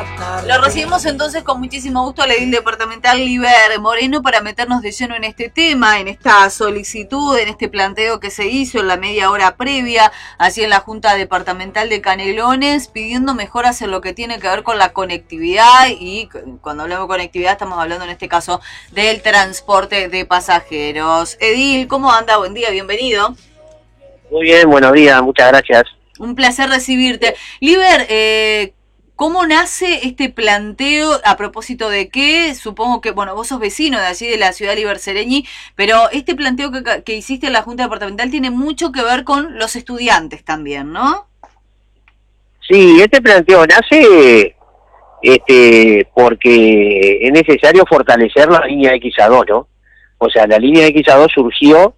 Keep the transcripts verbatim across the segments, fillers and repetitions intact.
Lo recibimos entonces con muchísimo gusto al edil departamental Liber Moreno para meternos de lleno en este tema, en esta solicitud, en este planteo que se hizo en la media hora previa, así en la Junta Departamental de Canelones, pidiendo mejoras en lo que tiene que ver con la conectividad, y cuando hablamos de conectividad estamos hablando en este caso del transporte de pasajeros. Edil, ¿cómo anda? Buen día, bienvenido. Muy bien, buenos días, muchas gracias. Un placer recibirte. Liber, eh, ¿cómo nace este planteo? ¿A propósito de qué? Supongo que, bueno, vos sos vecino de allí, de la ciudad de Liber Seregni, pero este planteo que, que hiciste en la Junta Departamental tiene mucho que ver con los estudiantes también, ¿no? Sí, este planteo nace este, porque es necesario fortalecer la línea X A dos, ¿no? O sea, la línea X A dos surgió,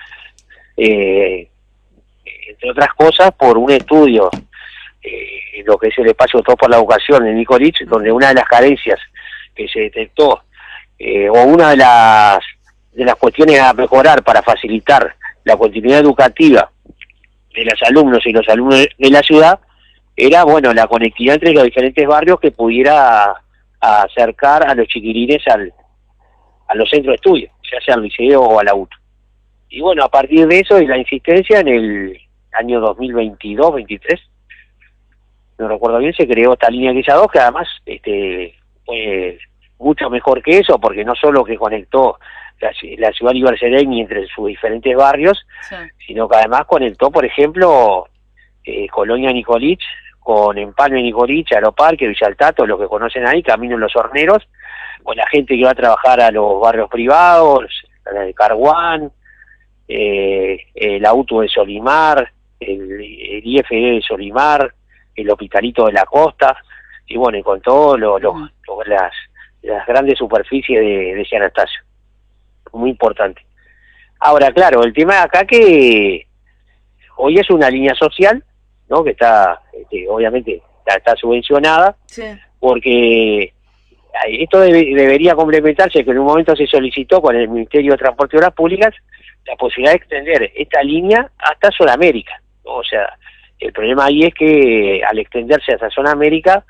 eh, entre otras cosas, por un estudio, eh, lo que es el espacio todo por la educación en Nicolich, donde una de las carencias que se detectó, eh, o una de las de las cuestiones a mejorar para facilitar la continuidad educativa de los alumnos y los alumnos de la ciudad, era, bueno, la conectividad entre los diferentes barrios que pudiera acercar a los chiquilines al, a los centros de estudio, ya sea al liceo o a la U T U. Y bueno, a partir de eso y la insistencia, en el año dos mil veintidós veintitrés, no recuerdo bien, se creó esta línea X A dos, que además este, fue mucho mejor que eso, porque no solo que conectó la, la ciudad de Liber Seregni entre sus diferentes barrios, sí, sino que además conectó, por ejemplo, eh, Colonia Nicolich con Empalme Nicolich, Aeroparque, Villa Altato, los que conocen ahí, Camino en los Horneros, con la gente que va a trabajar a los barrios privados, la de Carguán, eh, el auto de Solimar, el, el I F D de Solimar, el Hospitalito de la Costa, y bueno, y con todo lo, lo, lo, las, las grandes superficies de, de San Anastasio. Muy importante. Ahora, claro, el tema de acá que hoy es una línea social, ¿no? Que está, este, obviamente, está, está subvencionada, sí, porque esto debe, debería complementarse, que en un momento se solicitó con el Ministerio de Transporte y Obras Públicas la posibilidad de extender esta línea hasta Sudamérica, ¿no? O sea, el problema ahí es que al extenderse hasta Zona América,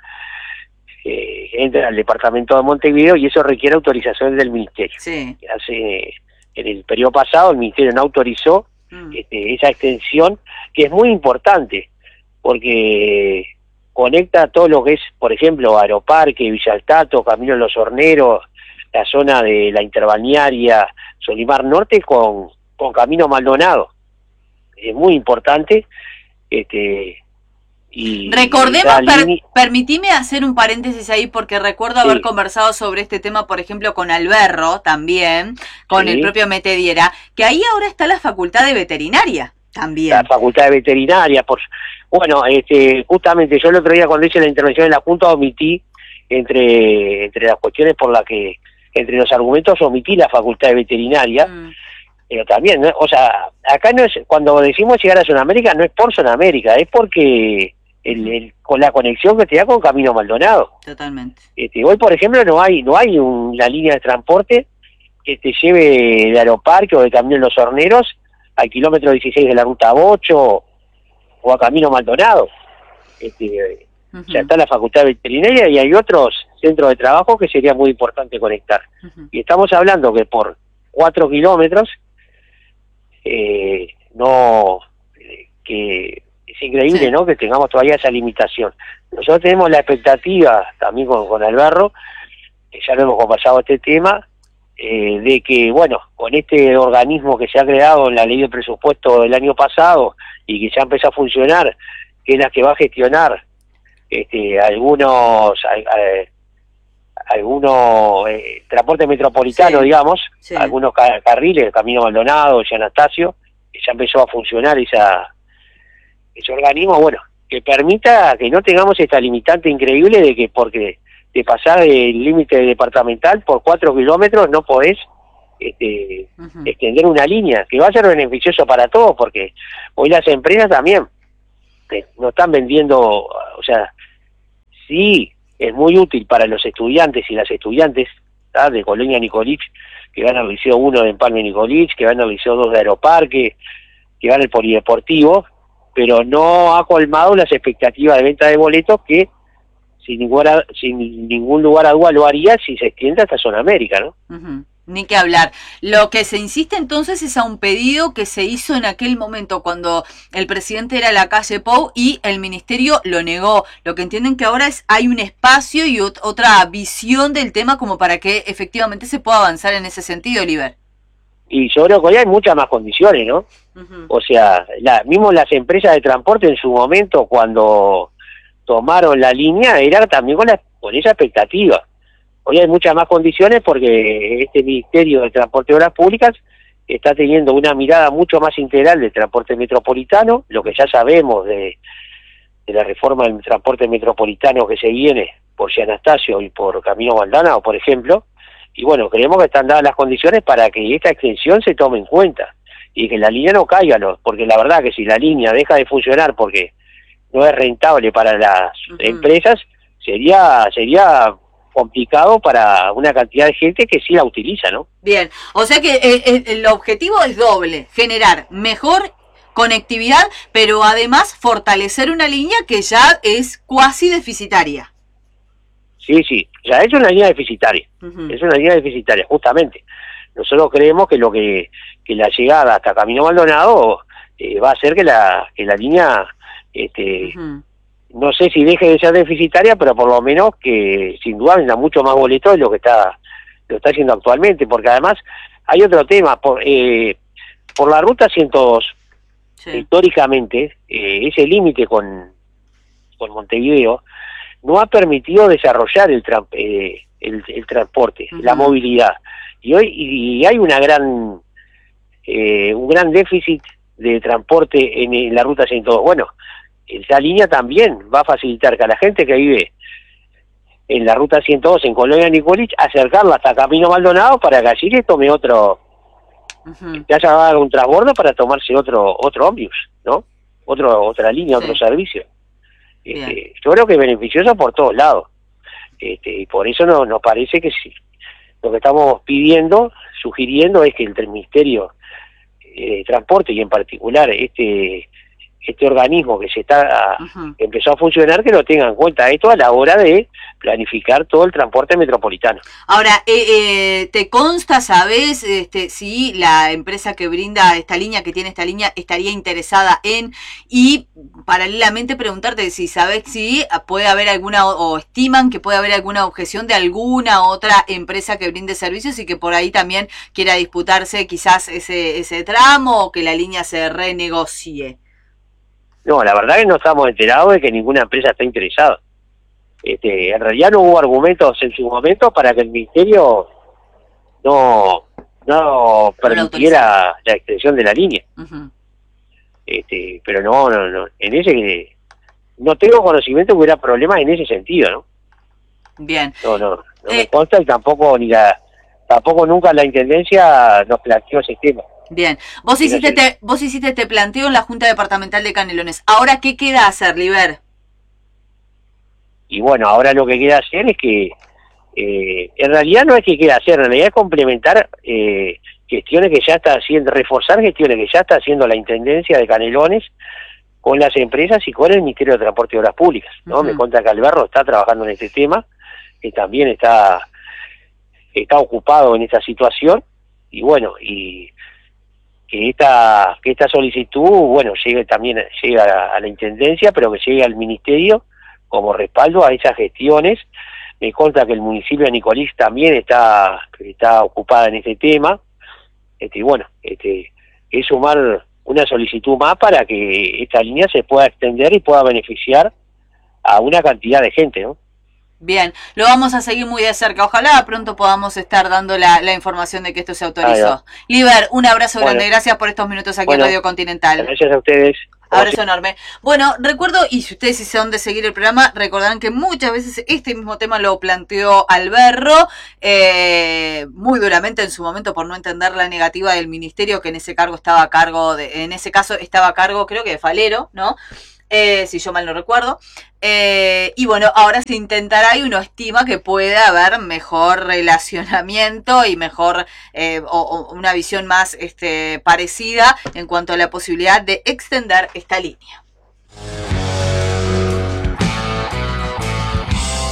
eh, entra al departamento de Montevideo y eso requiere autorización del Ministerio. Sí. Hace, en el periodo pasado el Ministerio no autorizó mm. este, esa extensión, que es muy importante, porque conecta todo lo que es, por ejemplo, Aeroparque, Villa Altato, Camino en los Horneros, la zona de la Interbalnearia, Solimar Norte, con, con Camino Maldonado. Es muy importante. Este, y Recordemos, per, permitime hacer un paréntesis ahí, porque recuerdo haber sí. conversado sobre este tema, por ejemplo, con Alberro también, con sí. el propio Metediera, que ahí ahora está la Facultad de Veterinaria también. La Facultad de Veterinaria, por bueno, este, justamente yo el otro día cuando hice la intervención en la Junta omití, entre, entre las cuestiones por las que, entre los argumentos omití la Facultad de Veterinaria, mm. pero también, ¿no? O sea, acá no es, cuando decimos llegar a Sudamérica, no es por Sudamérica, es porque el, el, con la conexión que te da con Camino Maldonado. Totalmente. Este, hoy, por ejemplo, no hay no hay una línea de transporte que te lleve de Aeroparque o de Camino en los Horneros al kilómetro dieciséis de la ruta ocho o a Camino Maldonado. Este, uh-huh. O sea, está la Facultad de Veterinaria y hay otros centros de trabajo que sería muy importante conectar. Uh-huh. Y estamos hablando que por cuatro kilómetros, eh, no, eh, que es increíble, sí, ¿no?, que tengamos todavía esa limitación. Nosotros tenemos la expectativa, también con, con Alberro, que ya lo hemos conversado este tema, eh, de que, bueno, con este organismo que se ha creado en la ley de presupuesto del año pasado y que ya empezó a funcionar, que es la que va a gestionar este, algunos... Eh, algunos eh, transporte metropolitano, sí, digamos, sí, algunos car carriles, Camino Maldonado, San Anastasio, que ya empezó a funcionar esa ese organismo, bueno, que permita que no tengamos esta limitante increíble de que porque de pasar el límite departamental por cuatro kilómetros no podés este, uh-huh. extender una línea, que va a ser beneficioso para todos, porque hoy las empresas también eh, no están vendiendo, o sea, sí, es muy útil para los estudiantes y las estudiantes, ¿tá?, de Colonia Nicolich, que van al Liceo uno de Empalme Nicolich, que van al Liceo dos de Aeroparque, que van al Polideportivo, pero no ha colmado las expectativas de venta de boletos que sin ningún, sin ningún lugar a duda lo haría si se extiende hasta zona América, ¿no? Uh-huh. Ni que hablar. Lo que se insiste entonces es a un pedido que se hizo en aquel momento cuando el presidente era la calle Pou y el ministerio lo negó. Lo que entienden que ahora es hay un espacio y ot- otra visión del tema como para que efectivamente se pueda avanzar en ese sentido, Oliver. Y yo creo que hoy hay muchas más condiciones, ¿no? Uh-huh. O sea, la, mismo las empresas de transporte en su momento cuando tomaron la línea era también con, la, con esa expectativa. Hoy hay muchas más condiciones porque este Ministerio de Transporte y Obras Públicas está teniendo una mirada mucho más integral del transporte metropolitano, lo que ya sabemos de, de la reforma del transporte metropolitano que se viene por San Anastasio y por Camino Maldonado, por ejemplo, y bueno, creemos que están dadas las condiciones para que esta extensión se tome en cuenta y que la línea no caiga, ¿no? Porque la verdad que si la línea deja de funcionar porque no es rentable para las uh-huh. empresas, sería sería complicado para una cantidad de gente que sí la utiliza, ¿no? Bien, o sea que eh, el objetivo es doble, generar mejor conectividad, pero además fortalecer una línea que ya es cuasi deficitaria. Sí, sí, ya es una línea deficitaria, uh-huh. es una línea deficitaria, justamente. Nosotros creemos que lo que, que la llegada hasta Camino Maldonado eh, va a hacer que la, que la línea, este, uh-huh. no sé si deje de ser deficitaria, pero por lo menos que sin duda venda mucho más boletos de lo que está, lo está haciendo actualmente, porque además hay otro tema, por, eh, por la ruta ciento dos, sí. históricamente, eh, ese límite con, con Montevideo, no ha permitido desarrollar el, tra eh, el, el transporte, uh-huh. la movilidad. Y hoy y hay una gran eh, un gran déficit de transporte en, en la ruta ciento dos. Bueno, esa línea también va a facilitar que a la gente que vive en la ruta ciento dos en Colonia Nicolich, acercarla hasta Camino Maldonado para que allí le tome otro, uh-huh. que haya dado un transbordo para tomarse otro otro ómnibus, ¿no? Otro otra línea, sí. otro servicio. Este, yo creo que es beneficioso por todos lados, este, y por eso no, nos parece que sí, lo que estamos pidiendo, sugiriendo es que el Ministerio eh, de Transporte y en particular este este organismo que se está uh-huh. que empezó a funcionar, que lo tenga en cuenta esto a la hora de planificar todo el transporte metropolitano. Ahora, eh, eh, ¿te consta, sabes, este, si la empresa que brinda esta línea, que tiene esta línea, estaría interesada en, y paralelamente preguntarte si sabes si puede haber alguna, o, o estiman que puede haber alguna objeción de alguna otra empresa que brinde servicios y que por ahí también quiera disputarse quizás ese, ese tramo o que la línea se renegocie? No, la verdad que no estamos enterados de que ninguna empresa está interesada. Este, en realidad no hubo argumentos en su momento para que el Ministerio no, no permitiera la extensión de la línea. Uh-huh. Este, pero no, no, no, en ese no tengo conocimiento que hubiera problemas en ese sentido, ¿no? Bien. No, no, no eh, me consta y tampoco ni la, tampoco nunca la Intendencia nos planteó ese tema. Bien, vos hiciste, te, vos hiciste este planteo en la Junta Departamental de Canelones. ¿Ahora qué queda hacer, Liber? Y bueno, ahora lo que queda hacer es que, eh, en realidad no es que queda hacer, en realidad es complementar eh, gestiones que ya está haciendo, reforzar gestiones que ya está haciendo la Intendencia de Canelones con las empresas y con el Ministerio de Transporte y Obras Públicas, ¿no? Uh-huh. Me cuenta que Alberro está trabajando en este tema, que también está, está ocupado en esta situación, y bueno, y que esta que esta solicitud, bueno, llegue también llega a, a la Intendencia, pero que llegue al Ministerio como respaldo a esas gestiones. Me consta que el municipio de Nicolich también está está ocupada en este tema, este, y bueno, este, es sumar una solicitud más para que esta línea se pueda extender y pueda beneficiar a una cantidad de gente, ¿no? Bien, lo vamos a seguir muy de cerca. Ojalá pronto podamos estar dando la, la información de que esto se autorizó. Liber, un abrazo bueno. grande. Gracias por estos minutos aquí bueno, en Radio Continental. Gracias a ustedes. Abrazo enorme. Bueno, recuerdo, y si ustedes si son de seguir el programa, recordarán que muchas veces este mismo tema lo planteó Alberro, eh, muy duramente en su momento por no entender la negativa del ministerio, que en ese cargo estaba a cargo, de, en ese caso estaba a cargo creo que de Falero, ¿no? Eh, si yo mal no recuerdo, eh, y bueno, ahora se intentará y uno estima que puede haber mejor relacionamiento y mejor eh, o, o una visión más este, parecida en cuanto a la posibilidad de extender esta línea.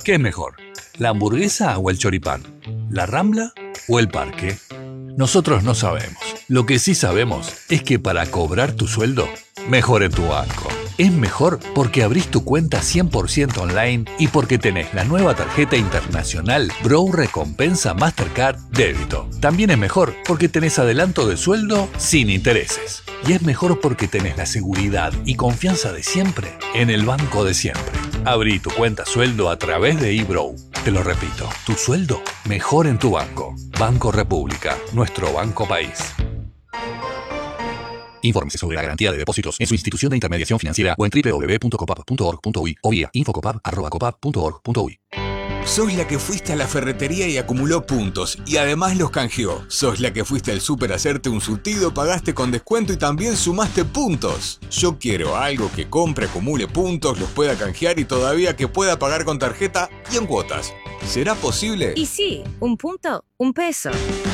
¿Qué es mejor? ¿La hamburguesa o el choripán? ¿La Rambla o el parque? Nosotros no sabemos. Lo que sí sabemos es que para cobrar tu sueldo, mejor en tu banco. Es mejor porque abrís tu cuenta cien por ciento online y porque tenés la nueva tarjeta internacional Bro Recompensa Mastercard Débito. También es mejor porque tenés adelanto de sueldo sin intereses. Y es mejor porque tenés la seguridad y confianza de siempre en el banco de siempre. Abrí tu cuenta sueldo a través de eBrow. Te lo repito, tu sueldo mejor en tu banco. Banco República, nuestro banco país. Infórmese sobre la garantía de depósitos en su institución de intermediación financiera o en doble u doble u doble u punto copap punto org punto uy o vía infocopap arroba copap punto org punto uy. Sos la que fuiste a la ferretería y acumuló puntos y además los canjeó. Sos la que fuiste al súper a hacerte un surtido, pagaste con descuento y también sumaste puntos. Yo quiero algo que compre, acumule puntos, los pueda canjear y todavía que pueda pagar con tarjeta y en cuotas. ¿Será posible? Y sí, un punto, un peso.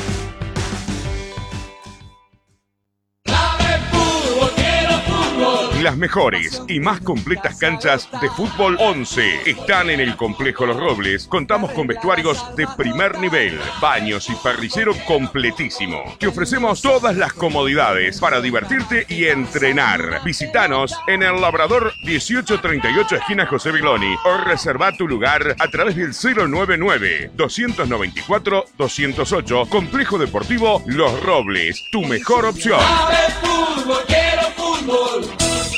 Las mejores y más completas canchas de fútbol once están en el Complejo Los Robles. Contamos con vestuarios de primer nivel, baños y parrillero completísimo. Te ofrecemos todas las comodidades para divertirte y entrenar. Visítanos en el Labrador dieciocho treinta y ocho, esquina José Viloni, o reserva tu lugar a través del cero nueve nueve, dos nueve cuatro, dos cero ocho. Complejo Deportivo Los Robles, tu mejor opción. Fútbol, quiero fútbol.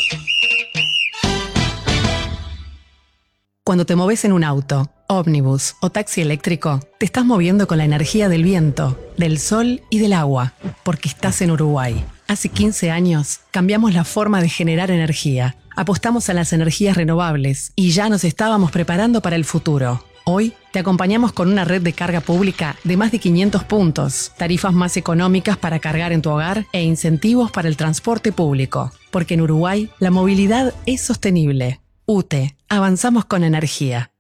Cuando te moves en un auto, ómnibus o taxi eléctrico, te estás moviendo con la energía del viento, del sol y del agua, porque estás en Uruguay. Hace quince años cambiamos la forma de generar energía, apostamos a las energías renovables y ya nos estábamos preparando para el futuro. Hoy te acompañamos con una red de carga pública de más de quinientos puntos, tarifas más económicas para cargar en tu hogar e incentivos para el transporte público, porque en Uruguay la movilidad es sostenible. U T E, avanzamos con energía.